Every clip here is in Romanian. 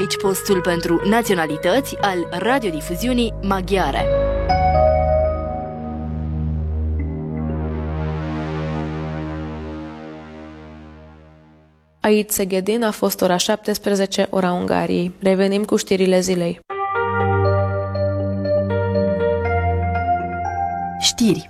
aici postul pentru naționalități al radiodifuziunii maghiare. Aici Szegedin a fost ora 17, ora Ungariei. Revenim cu știrile zilei. Știri.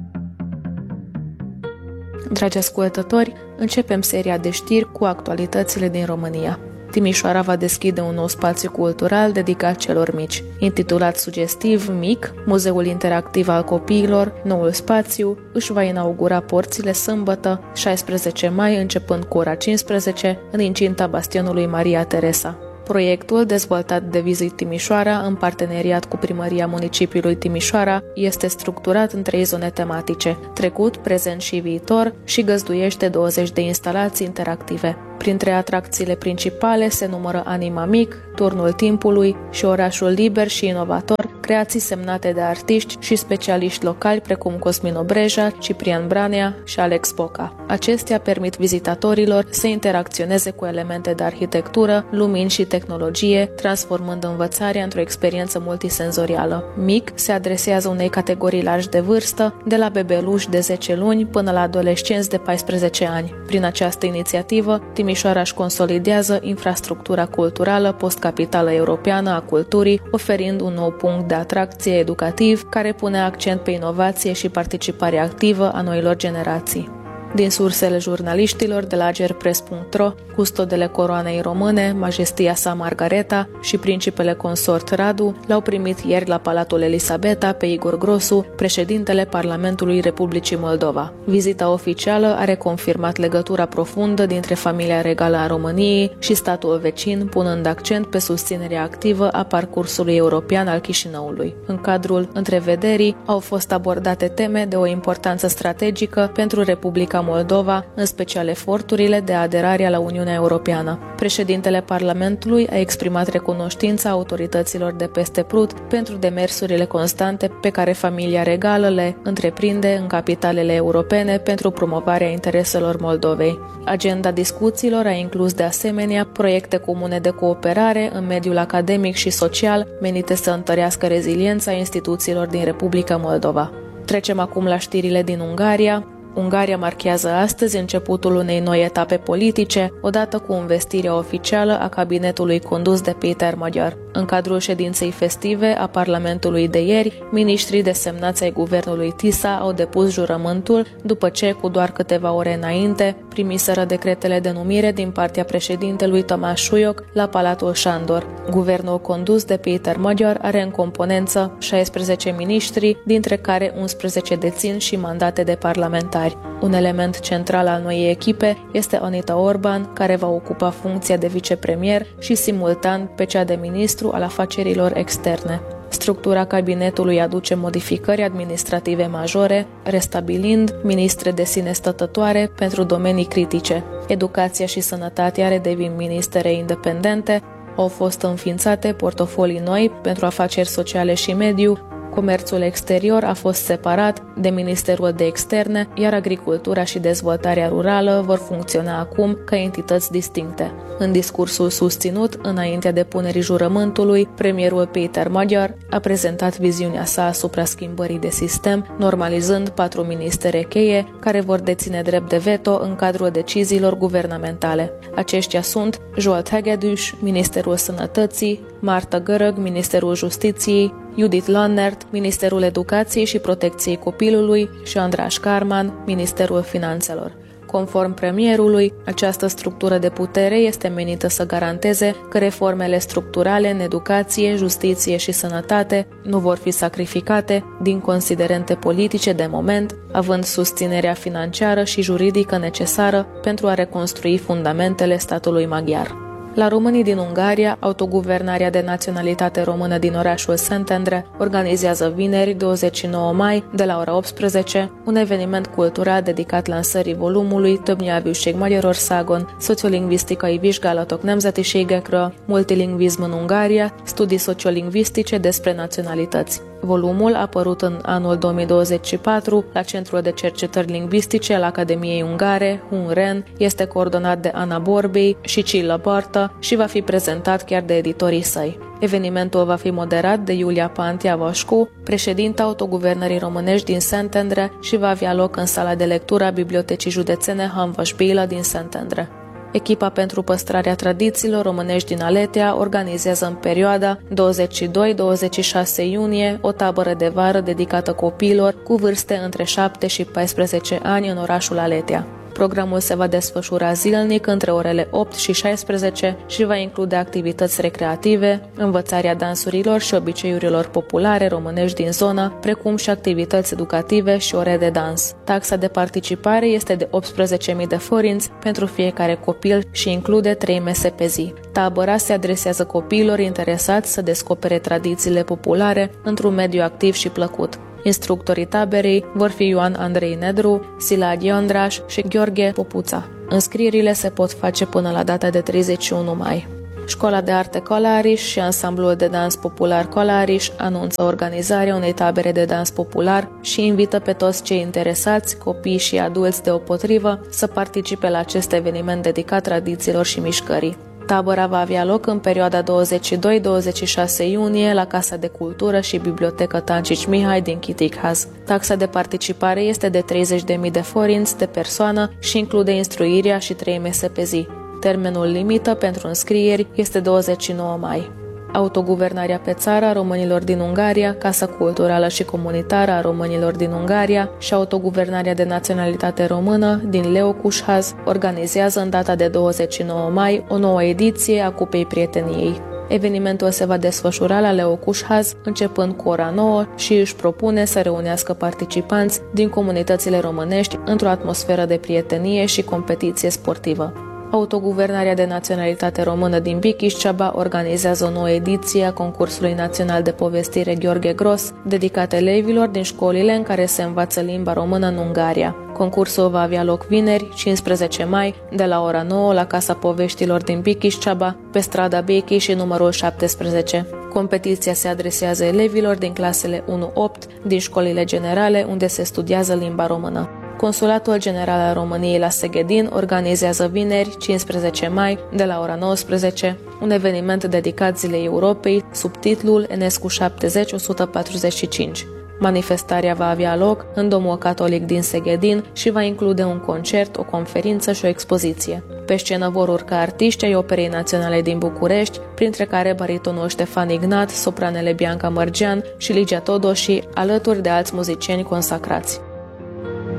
Dragi ascultători, începem seria de știri cu actualitățile din România. Timișoara va deschide un nou spațiu cultural dedicat celor mici. Intitulat sugestiv MIC, Muzeul Interactiv al Copiilor, noul spațiu își va inaugura porțile sâmbătă, 16 mai, începând cu ora 15, în incinta bastionului Maria Teresa. Proiectul, dezvoltat de Visit Timișoara în parteneriat cu Primăria Municipiului Timișoara, este structurat în 3 zone tematice, trecut, prezent și viitor, și găzduiește 20 de instalații interactive. Printre atracțiile principale se numără Anima Mic, Turnul Timpului și Orașul Liber și Inovator, creații semnate de artiști și specialiști locali precum Cosmin Obreja, Ciprian Branea și Alex Boca. Acestea permit vizitatorilor să interacționeze cu elemente de arhitectură, lumini și tehnologie, transformând învățarea într-o experiență multisenzorială. MIC se adresează unei categorii largi de vârstă, de la bebeluși de 10 luni până la adolescenți de 14 ani. Prin această inițiativă, Timișoara își consolidează infrastructura culturală post-capitală europeană a culturii, oferind un nou punct de atracție educativ care pune accent pe inovație și participare activă a noilor generații. Din sursele jurnaliștilor de la agerpress.ro, custodele coroanei române, Majestia sa Margareta și principele consort Radu l-au primit ieri la Palatul Elisabeta pe Igor Grosu, președintele Parlamentului Republicii Moldova. Vizita oficială a reconfirmat legătura profundă dintre familia regală a României și statul vecin, punând accent pe susținerea activă a parcursului european al Chișinăului. În cadrul întrevederii au fost abordate teme de o importanță strategică pentru Republica Moldova, în special eforturile de aderare la Uniunea Europeană. Președintele Parlamentului a exprimat recunoștința autorităților de peste Prut pentru demersurile constante pe care familia regală le întreprinde în capitalele europene pentru promovarea intereselor Moldovei. Agenda discuțiilor a inclus de asemenea proiecte comune de cooperare în mediul academic și social menite să întărească reziliența instituțiilor din Republica Moldova. Trecem acum la știrile din Ungaria. Ungaria marchează astăzi începutul unei noi etape politice, odată cu învestirea oficială a cabinetului condus de Péter Magyar. În cadrul ședinței festive a Parlamentului de ieri, miniștrii desemnați ai guvernului Tisa au depus jurământul, după ce, cu doar câteva ore înainte, primiseră decretele de numire din partea președintelui Tomaș Sujoc la Palatul Sándor. Guvernul condus de Péter Magyar are în componență 16 miniștri, dintre care 11 dețin și mandate de parlamentari. Un element central al noii echipe este Anita Orban, care va ocupa funcția de vicepremier și simultan pe cea de ministru al afacerilor externe. Structura cabinetului aduce modificări administrative majore, restabilind ministre de sine stătătoare pentru domenii critice. Educația și sănătatea redevin ministere independente, au fost înființate portofolii noi pentru afaceri sociale și mediu, comerțul exterior a fost separat de Ministerul de Externe, iar agricultura și dezvoltarea rurală vor funcționa acum ca entități distincte. În discursul susținut, înaintea depunerii jurământului, premierul Péter Magyar a prezentat viziunea sa asupra schimbării de sistem, normalizând 4 ministere cheie care vor deține drept de veto în cadrul deciziilor guvernamentale. Aceștia sunt Zsolt Hegedűs, Ministerul Sănătății, Marta Görög, Ministerul Justiției, Judith Lannert, Ministerul Educației și Protecției Copilului și András Kármán, Ministerul Finanțelor. Conform premierului, această structură de putere este menită să garanteze că reformele structurale în educație, justiție și sănătate nu vor fi sacrificate din considerente politice de moment, având susținerea financiară și juridică necesară pentru a reconstrui fundamentele statului maghiar. La românii din Ungaria, autoguvernarea de naționalitate română din orașul Szentendre organizează vineri, 29 mai, de la ora 18, un eveniment cultural dedicat lansării volumului Több nyelvűség Magyarországon, Szociolingvisztikai vizsgálatok nemzetiségekről, Multilingvizm în Ungaria, studii sociolingvistice despre naționalități. Volumul, apărut în anul 2024 la Centrul de Cercetări Lingvistice al Academiei Ungare, UNREN, este coordonat de Ana Borbély și Csilla Barta, Craiova și va fi prezentat chiar de editorii săi. Evenimentul va fi moderat de Iulia Pantia Vașcu, președinta Autoguvernării Românești din Szentendre, și va avea loc în sala de lectură a Bibliotecii Județene Hamvaș-Bila din Szentendre. Echipa pentru păstrarea tradițiilor românești din Aletea organizează în perioada 22-26 iunie o tabără de vară dedicată copiilor cu vârste între 7 și 14 ani în orașul Aletea. Programul se va desfășura zilnic între orele 8 și 16 și va include activități recreative, învățarea dansurilor și obiceiurilor populare românești din zonă, precum și activități educative și ore de dans. Taxa de participare este de 18.000 de forinți pentru fiecare copil și include 3 mese pe zi. Tabăra se adresează copiilor interesați să descopere tradițiile populare într-un mediu activ și plăcut. Instructorii taberei vor fi Ioan Andrei Nedru, Silagi Ondraș și Gheorghe Popuța. Înscrierile se pot face până la data de 31 mai. Școala de Arte Colariș și Ansamblul de Dans Popular Colariș anunță organizarea unei tabere de dans popular și invită pe toți cei interesați, copii și adulți deopotrivă, să participe la acest eveniment dedicat tradițiilor și mișcării. Tabăra va avea loc în perioada 22-26 iunie la Casa de Cultură și Bibliotecă Tancici Mihai din Chitighaz. Taxa de participare este de 30.000 de forinți de persoană și include instruirea și 3 mese pe zi. Termenul limită pentru înscrieri este 29 mai. Autoguvernarea pe țară a românilor din Ungaria, Casa Culturală și Comunitară a românilor din Ungaria și Autoguvernarea de naționalitate română din Leokushaz organizează în data de 29 mai o nouă ediție a Cupei Prieteniei. Evenimentul se va desfășura la Leokushaz începând cu ora 9 și își propune să reunească participanți din comunitățile românești într-o atmosferă de prietenie și competiție sportivă. Autoguvernarea de naționalitate română din Bikiș-Ceaba organizează o nouă ediție a concursului național de povestire Gheorghe Gros, dedicat elevilor din școlile în care se învață limba română în Ungaria. Concursul va avea loc vineri, 15 mai, de la ora 9 la Casa Poveștilor din Bikiș-Ceaba, pe strada Bechi și numărul 17. Competiția se adresează elevilor din clasele 1-8 din școlile generale unde se studiază limba română. Consulatul General al României la Seghedin organizează vineri, 15 mai, de la ora 19, un eveniment dedicat Zilei Europei sub titlul Enescu 70-145. Manifestarea va avea loc în Domul Catolic din Seghedin și va include un concert, o conferință și o expoziție. Pe scenă vor urca artiști ai Operei Naționale din București, printre care baritonul Ștefan Ignat, sopranele Bianca Mărgean și Ligia Todoși, alături de alți muzicieni consacrați.